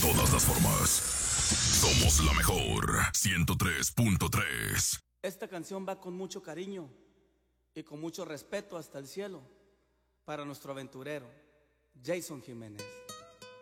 todas las formas. Somos la mejor 103.3. Esta canción va con mucho cariño y con mucho respeto hasta el cielo para nuestro aventurero, Jason Jiménez.